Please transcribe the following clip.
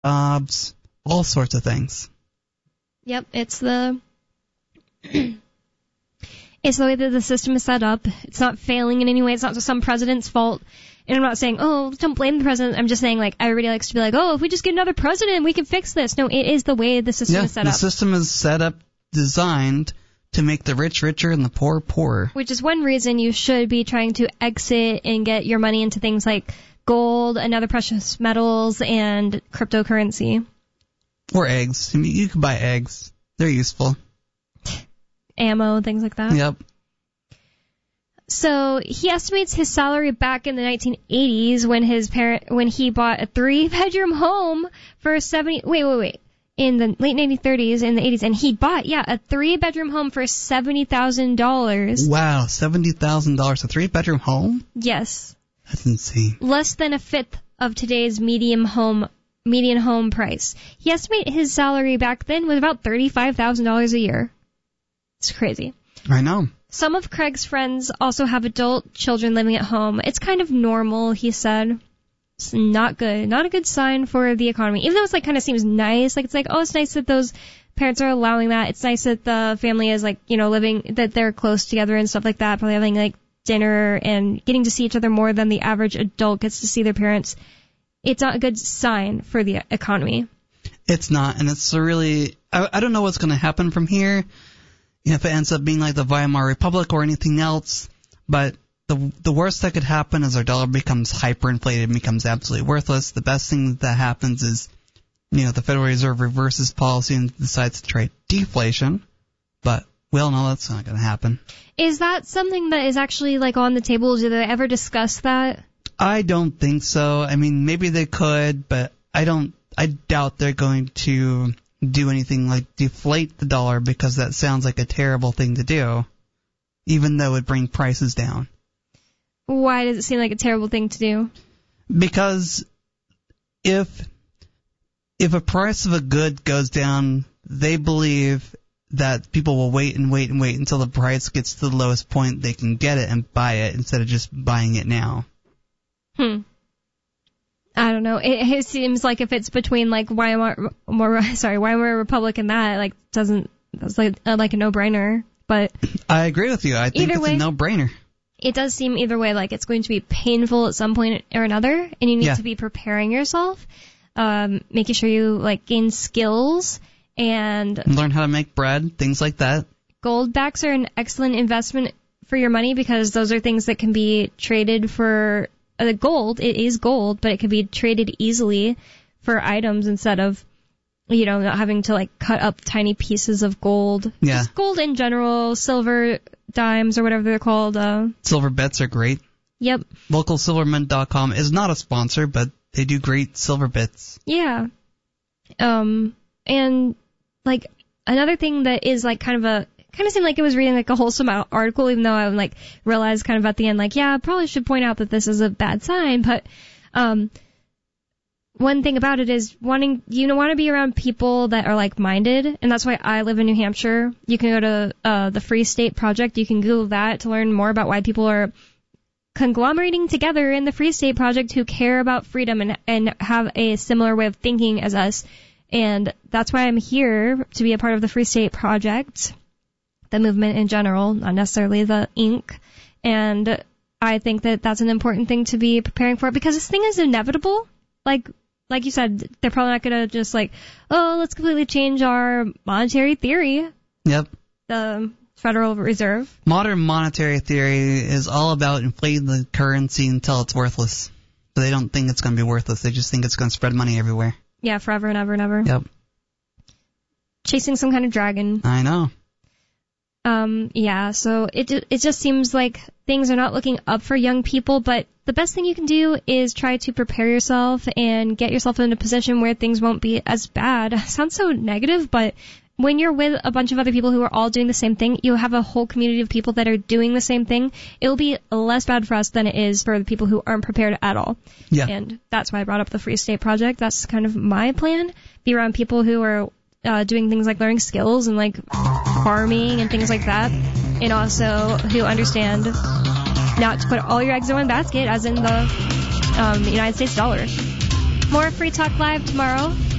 jobs, all sorts of things. Yep, it's the it's the way that the system is set up. It's not failing in any way. It's not just some president's fault. And I'm not saying, oh, don't blame the president. I'm just saying, like, everybody likes to be like, oh, if we just get another president, we can fix this. No, it is the way the system is set up. The system is set up, designed to make the rich richer and the poor poorer. Which is one reason you should be trying to exit and get your money into things like gold and other precious metals and cryptocurrency. Or eggs. I mean, you can buy eggs. They're useful. Ammo, things like that. Yep. So he estimates his salary back in the 1980s when he bought a 3-bedroom home for in the late 1930s and the 80s, and he bought a 3-bedroom home for $70,000. Wow, $70,000 a 3-bedroom home? Yes. That's insane. Less than a fifth of today's median home price. He estimated his salary back then was about $35,000 a year. It's crazy. I know. Some of Craig's friends also have adult children living at home. It's kind of normal, he said. It's not good. Not a good sign for the economy. Even though it's like kind of seems nice. Like it's like, oh, it's nice that those parents are allowing that. It's nice that the family is like, living, that they're close together and stuff like that. Probably having like dinner and getting to see each other more than the average adult gets to see their parents. It's not a good sign for the economy. It's not, and it's really, I don't know what's going to happen from here. If it ends up being like the Weimar Republic or anything else, but the worst that could happen is our dollar becomes hyperinflated and becomes absolutely worthless. The best thing that happens is, the Federal Reserve reverses policy and decides to try deflation, but we all know that's not going to happen. Is that something that is actually like on the table? Do they ever discuss that? I don't think so. I mean, maybe they could, but I doubt they're going to do anything like deflate the dollar, because that sounds like a terrible thing to do, even though it would bring prices down. Why does it seem like a terrible thing to do? Because if a price of a good goes down, they believe that people will wait and wait and wait until the price gets to the lowest point they can get it and buy it instead of just buying it now. I don't know. It seems like if it's between like Weimar Republic and that, that's like a no-brainer. But I agree with you. I think it's a no-brainer. It does seem either way like it's going to be painful at some point or another, and you need to be preparing yourself, making sure you like gain skills and learn how to make bread, things like that. Gold backs are an excellent investment for your money because those are things that can be traded for. The gold, it is gold, but it can be traded easily for items instead of, not having to like cut up tiny pieces of gold. Yeah. Just gold in general, silver dimes or whatever they're called. Silver bits are great. Yep. LocalSilverMint.com is not a sponsor, but they do great silver bits. Yeah. And like another thing that is like kind of seemed like it was reading like a wholesome article, even though I like realized kind of at the end, like, I probably should point out that this is a bad sign. But one thing about it is want to be around people that are like-minded, and that's why I live in New Hampshire. You can go to the Free State Project. You can Google that to learn more about why people are conglomerating together in the Free State Project who care about freedom and have a similar way of thinking as us. And that's why I'm here, to be a part of the Free State Project. The movement in general, not necessarily the Inc. And I think that that's an important thing to be preparing for, because this thing is inevitable. Like you said, they're probably not going to just like, oh, let's completely change our monetary theory. Yep. The Federal Reserve. Modern monetary theory is all about inflating the currency until it's worthless. So they don't think it's going to be worthless. They just think it's going to spread money everywhere. Yeah, forever and ever and ever. Yep. Chasing some kind of dragon. I know. So it just seems like things are not looking up for young people, but the best thing you can do is try to prepare yourself and get yourself in a position where things won't be as bad. Sounds so negative, but when you're with a bunch of other people who are all doing the same thing, you have a whole community of people that are doing the same thing. It'll be less bad for us than it is for the people who aren't prepared at all. Yeah. And that's why I brought up the Free State Project. That's kind of my plan. Be around people who are doing things like learning skills and like farming and things like that, and also who understand not to put all your eggs in one basket, as in the United States dollar. More Free Talk Live tomorrow.